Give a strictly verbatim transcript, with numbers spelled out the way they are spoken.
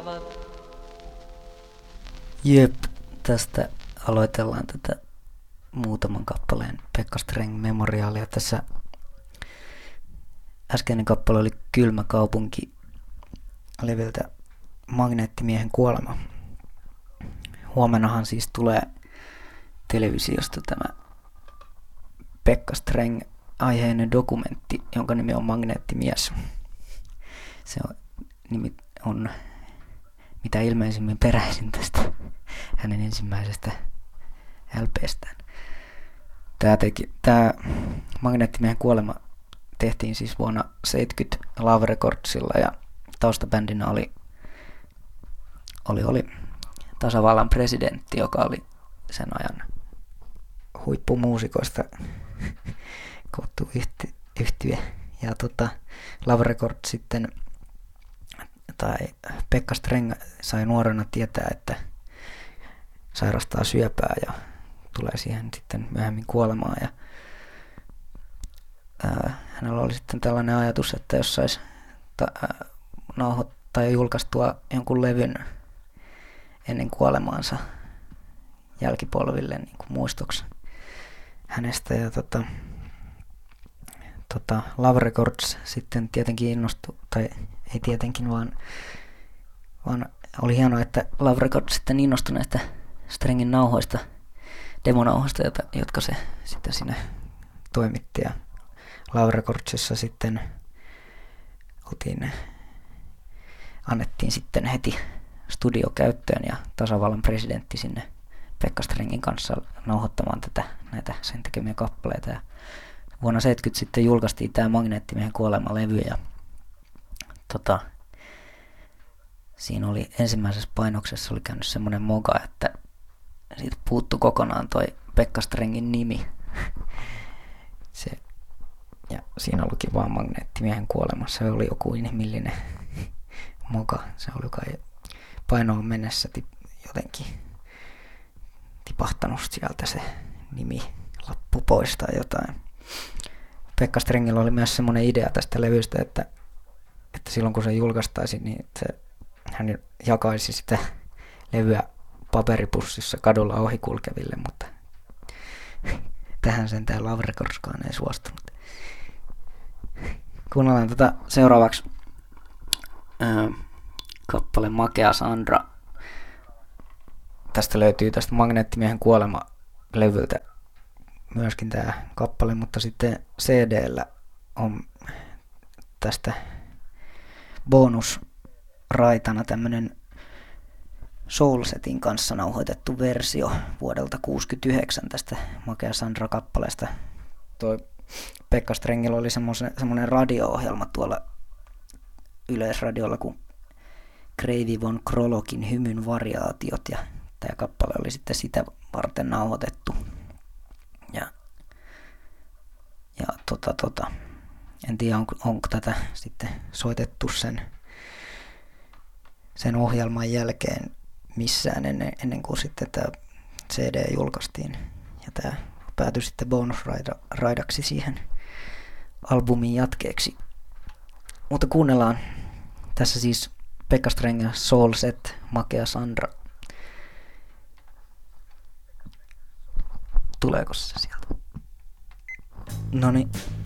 Jep, tästä aloitellaan tätä muutaman kappaleen Pekka Streng memoriaalia. Tässä äskeinen kappale oli Kylmä kaupunki levyltä Magneettimiehen kuolema. Huomennahan siis tulee televisiosta tämä Pekka Streng aiheinen dokumentti, jonka nimi on Magneettimies. Se on, nimi on mitä ilmeisimmin peräisin tästä hänen ensimmäisestä L P:stään. Tämä, teki, tämä Magneettimiehen kuolema tehtiin siis vuonna seitsemänkymmentä Love Recordsilla ja taustabändinä oli, oli, oli tasavallan presidentti, joka oli sen ajan huippumuusikoista koottu yhty, yhtye. Ja tota, Love Records sitten, tai Pekka Streng sai nuorena tietää, että sairastaa syöpää ja tulee siihen sitten myöhemmin kuolemaan. Ja, ää, hänellä oli sitten tällainen ajatus, että jos saisi ta- ää, nauhoittaa ja julkaistua jonkun levyn ennen kuolemaansa jälkipolville niin kuin muistoksi hänestä. Ja tota, tota, Love Records sitten tietenkin innostui, tai ei tietenkin, vaan, vaan oli hienoa, että Love Records sitten innostui näistä Strengin nauhoista, demonauhoista, jotka se sitten sinne toimitti. Ja Love Recordsissa sitten otin, annettiin sitten heti studiokäyttöön ja tasavallan presidentti sinne Pekka Strengin kanssa nauhoittamaan tätä, näitä sen tekemiä kappaleita. Ja vuonna seitsemänkymmentä sitten julkaistiin tämä Magneettimiehen kuolema-levy ja tota, siinä oli ensimmäisessä painoksessa oli käynyt semmoinen moka, että siitä puuttui kokonaan toi Pekka Strengin nimi. Se, ja siinä luki vaan Magneettimiehen kuolema. Se oli joku inhimillinen moka. Se oli kai painoon mennessä tip, jotenkin tipahtanut sieltä se nimi lappu pois tai jotain. Pekka Strengillä oli myös semmoinen idea tästä levystä, että, että silloin kun se julkaistaisi, niin se, hän jakaisi sitä levyä paperipussissa kadulla ohikulkeville, mutta tähän sen tää Love Recordskaan ei suostunut. Kuunnellaan tätä seuraavaksi ää, kappale Makea Sandra. Tästä löytyy tästä Magneettimiehen kuolema-levyltä myöskin tää kappale, mutta sitten C D:llä on tästä bonusraitana tämmönen Soulsetin kanssa nauhoitettu versio vuodelta kuusikymmentäyhdeksän tästä Makea Sandra-kappaleesta. Toi Pekka Strengillä oli semmoinen radio-ohjelma tuolla Yleisradiolla kuin Kreivi von Krolokin Hymyn variaatiot, ja tämä kappale oli sitten sitä varten nauhoitettu. Ja, ja tota, tota, en tiedä, onko, onko tätä sitten soitettu sen, sen ohjelman jälkeen missään ennen, ennen kuin sitten tämä C D julkaistiin. Ja tämä päätyi sitten bonusraidaksi siihen albumin jatkeeksi. Mutta kuunnellaan tässä siis Pekka Streng ja Soulset, Makea Sandra. Tuleeko se sieltä? Noniin.